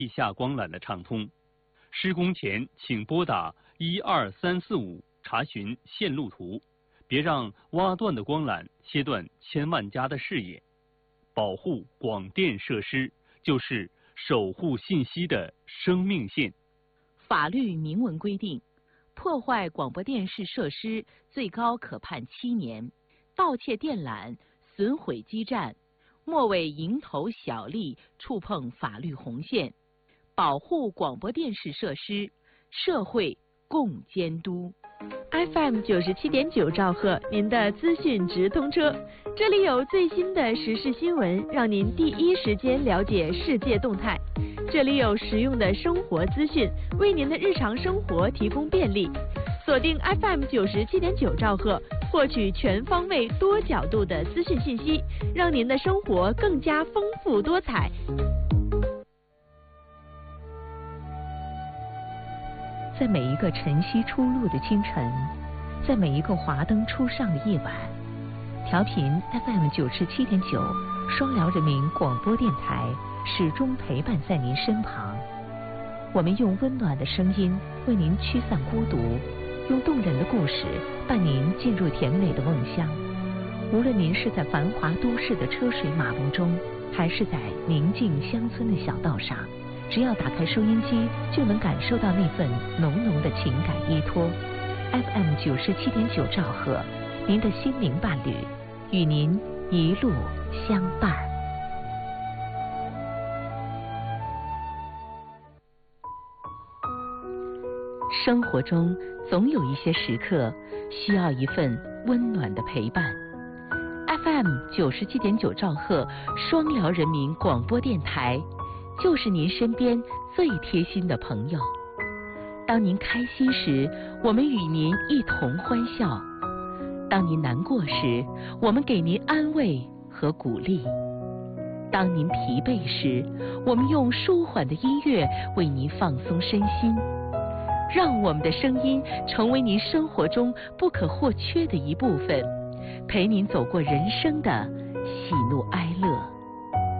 地下光缆的畅通。施工前请拨打12345查询线路图，别让挖断的光缆切断千万家的视野。保护广电设施就是守护信息的生命线。 法律明文规定，破坏广播电视设施最高可判7年，盗窃电缆、损毁基站，莫为蝇头小利触碰法律红线。保护广播电视设施，社会共监督。 FM 97.9兆赫，您的资讯直通车，这里有最新的时事新闻，让您第一时间了解世界动态。这里有实用的生活资讯，为您的日常生活提供便利。锁定 FM 97.9兆赫，获取全方位、多角度的资讯信息，让您的生活更加丰富多彩。 在每一个晨曦初露的清晨，在每一个华灯初上的夜晚，调频 FM 97.9双辽人民广播电台始终陪伴在您身旁。我们用温暖的声音为您驱散孤独，用动人的故事伴您进入甜美的梦乡。无论您是在繁华都市的车水马龙中，还是在宁静乡村的小道上，只要打开收音机，就能感受到那份浓浓的情感依托。FM 97.9兆赫，您的心灵伴侣，与您一路相伴。生活中总有一些时刻需要一份温暖的陪伴。FM 97.9兆赫，双辽人民广播电台，就是您身边最贴心的朋友。当您开心时，我们与您一同欢笑；当您难过时，我们给您安慰和鼓励；当您疲惫时，我们用舒缓的音乐为您放松身心。让我们的声音成为您生活中不可或缺的一部分，陪您走过人生的喜怒哀乐。